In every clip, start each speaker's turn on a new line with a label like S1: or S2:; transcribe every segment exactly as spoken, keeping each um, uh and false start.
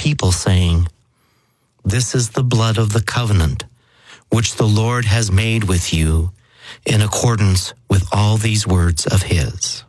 S1: people, saying, "This is the blood of the covenant, which the Lord has made with you in accordance with all these words of his."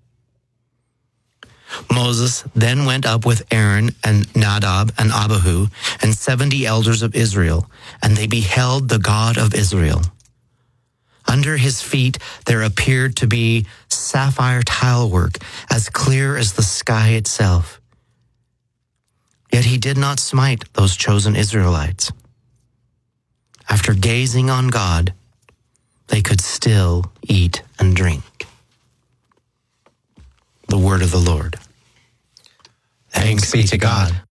S1: Moses then went up with Aaron and Nadab and Abihu and seventy elders of Israel, and they beheld the God of Israel. Under his feet there appeared to be sapphire tilework as clear as the sky itself. Yet he did not smite those chosen Israelites. After gazing on God, they could still eat and drink. The word of the Lord.
S2: Thanks be to God.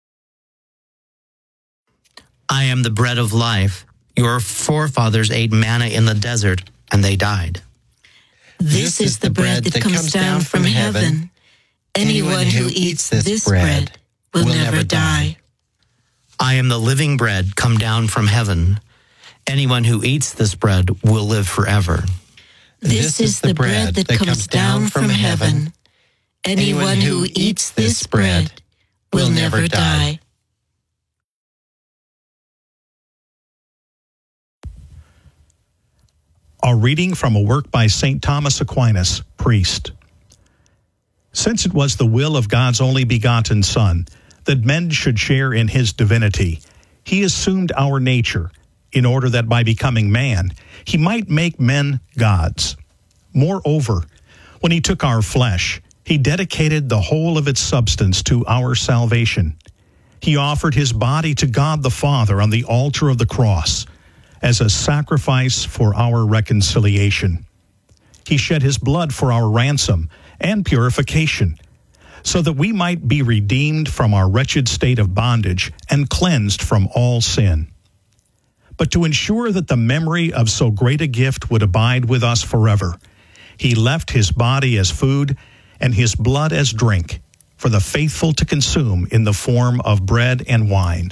S1: I am the bread of life. Your forefathers ate manna in the desert, and they died.
S3: This is the bread that comes down from heaven. Anyone who eats this bread will never die.
S1: I am the living bread come down from heaven. Anyone who eats this bread will live forever.
S3: This is the bread that comes down from heaven. Anyone who eats this bread will never die.
S4: A reading from a work by Saint Thomas Aquinas, priest. Since it was the will of God's only begotten Son that men should share in his divinity, he assumed our nature, in order that by becoming man, he might make men gods. Moreover, when he took our flesh, he dedicated the whole of its substance to our salvation. He offered his body to God the Father on the altar of the cross as a sacrifice for our reconciliation. He shed his blood for our ransom and purification, so that we might be redeemed from our wretched state of bondage and cleansed from all sin. But to ensure that the memory of so great a gift would abide with us forever, he left his body as food and his blood as drink for the faithful to consume in the form of bread and wine.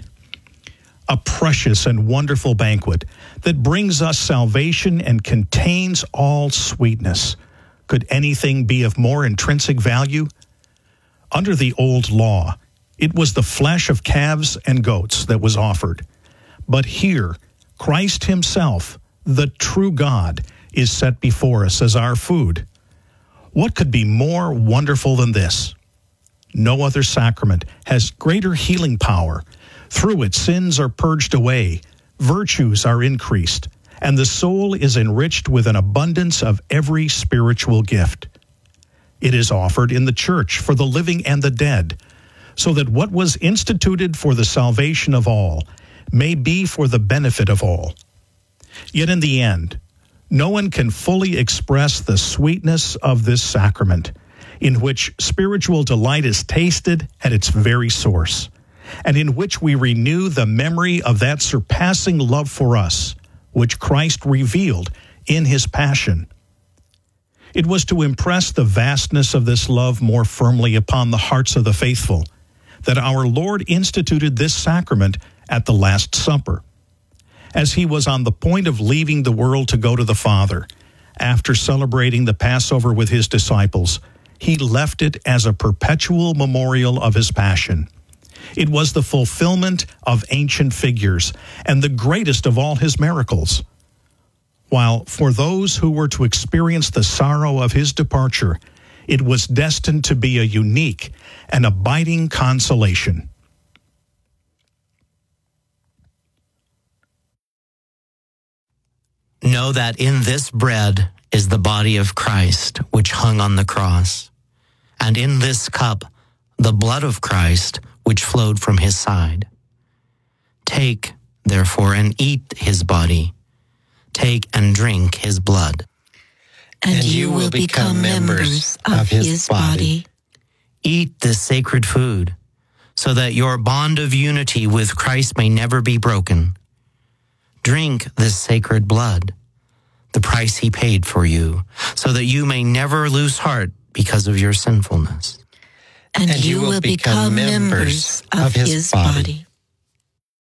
S4: A precious and wonderful banquet that brings us salvation and contains all sweetness. Could anything be of more intrinsic value? Under the old law, it was the flesh of calves and goats that was offered. But here, Christ himself, the true God, is set before us as our food. What could be more wonderful than this? No other sacrament has greater healing power. Through it, sins are purged away, virtues are increased, and the soul is enriched with an abundance of every spiritual gift. It is offered in the church for the living and the dead, so that what was instituted for the salvation of all may be for the benefit of all. Yet in the end, no one can fully express the sweetness of this sacrament, in which spiritual delight is tasted at its very source, and in which we renew the memory of that surpassing love for us, which Christ revealed in his passion. It was to impress the vastness of this love more firmly upon the hearts of the faithful that our Lord instituted this sacrament at the Last Supper. As he was on the point of leaving the world to go to the Father, after celebrating the Passover with his disciples, he left it as a perpetual memorial of his passion. It was the fulfillment of ancient figures and the greatest of all his miracles. While for those who were to experience the sorrow of his departure, it was destined to be a unique and abiding consolation.
S1: Know that in this bread is the body of Christ, which hung on the cross, and in this cup the blood of Christ, which flowed from his side. Take, therefore, and eat his body. Take and drink his blood.
S3: And, and you will become members of his body.
S1: Eat this sacred food, so that your bond of unity with Christ may never be broken. Drink this sacred blood, the price he paid for you, so that you may never lose heart because of your sinfulness.
S3: And, and you will become members of his body.